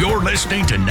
You're listening to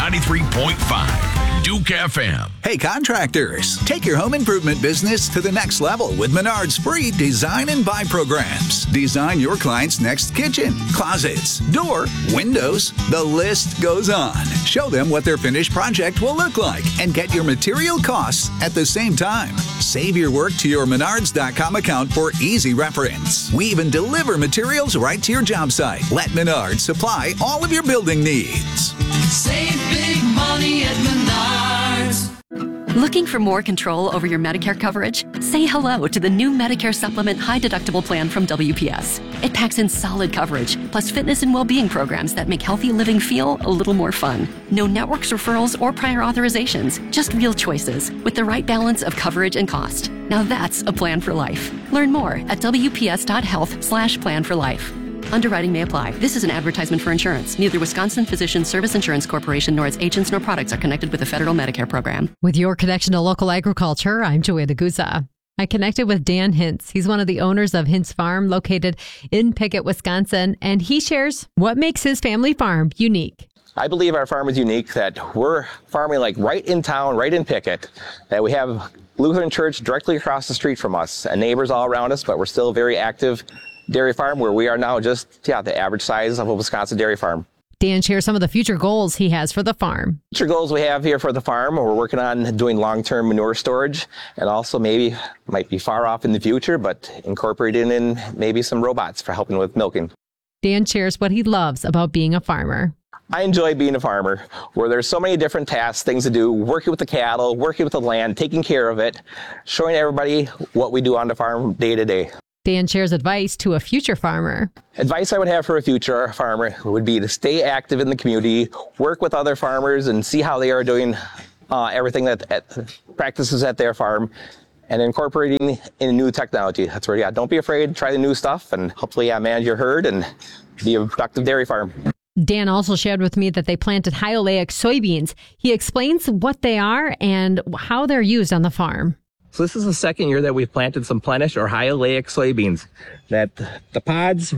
93.5 Duke FM. Hey, contractors, take your home improvement business to the next level with Menard's free design and buy programs. Design your client's next kitchen, closets, door, windows. The list goes on. Show them what their finished project will look like and get your material costs at the same time. Save your work to your Menards.com account for easy reference. We even deliver materials right to your job site. Let Menards supply all of your building needs. Save big money at Menards. Looking for more control over your Medicare coverage? Say hello to the new Medicare Supplement High Deductible Plan from WPS. It packs in solid coverage, plus fitness and well-being programs that make healthy living feel a little more fun. No networks, referrals, or prior authorizations, just real choices with the right balance of coverage and cost. Now that's a plan for life. Learn more at wps.health/plan for life. Underwriting may apply. This is an advertisement for insurance. Neither Wisconsin Physician Service Insurance Corporation nor its agents nor products are connected with the federal Medicare program. With your connection to local agriculture, I'm Joanna Guza. I connected with Dan Hintz. He's one of the owners of Hintz Farm located in Pickett, Wisconsin, and he shares what makes his family farm unique. I believe our farm is unique, that we're farming like right in town, right in Pickett, that we have Lutheran Church directly across the street from us and neighbors all around us, but we're still very active dairy farm where we are now just the average size of a Wisconsin dairy farm. Dan shares some of the future goals he has for the farm. Future goals we have here for the farm, we're working on doing long-term manure storage and also maybe, might be far off in the future, but incorporating in maybe some robots for helping with milking. Dan shares what he loves about being a farmer. I enjoy being a farmer where there's so many different tasks, things to do, working with the cattle, working with the land, taking care of it, showing everybody what we do on the farm day to day. Dan shares advice to a future farmer. Advice I would have for a future farmer would be to stay active in the community, work with other farmers and see how they are doing everything practices at their farm and incorporating in new technology. That's where, don't be afraid, try the new stuff and hopefully manage your herd and be a productive dairy farm. Dan also shared with me that they planted high oleic soybeans. He explains what they are and how they're used on the farm. So this is the second year that we've planted some Plenish or high oleic soybeans. That the pods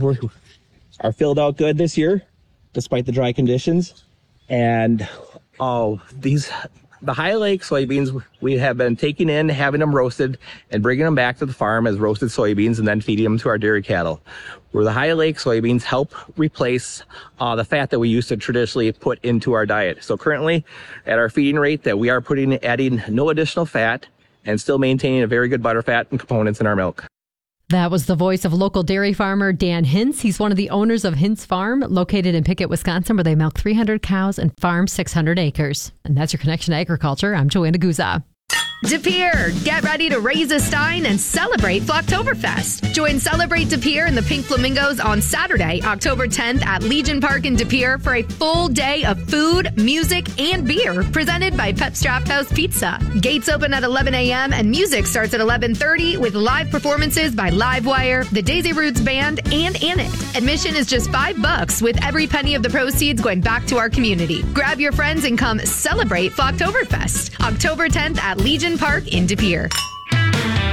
are filled out good this year, despite the dry conditions. And the high oleic soybeans we have been taking in, having them roasted, and bringing them back to the farm as roasted soybeans, and then feeding them to our dairy cattle. Where the high oleic soybeans help replace the fat that we used to traditionally put into our diet. So currently, at our feeding rate, that we are adding no additional fat, and still maintaining a very good butterfat and components in our milk. That was the voice of local dairy farmer Dan Hintz. He's one of the owners of Hintz Farm, located in Pickett, Wisconsin, where they milk 300 cows and farm 600 acres. And that's your connection to agriculture. I'm Joanna Guza. De Pere, get ready to raise a stein and celebrate Flocktoberfest. Join Celebrate De Pere and the Pink Flamingos on Saturday, October 10th at Legion Park in De Pere for a full day of food, music, and beer presented by Pep's Draft House Pizza. Gates open at 11 a.m. and music starts at 11:30 with live performances by Livewire, the Daisy Roots Band, and Annette. Admission is just $5 with every penny of the proceeds going back to our community. Grab your friends and come celebrate Flocktoberfest, October 10th at Legion Park in De Pere.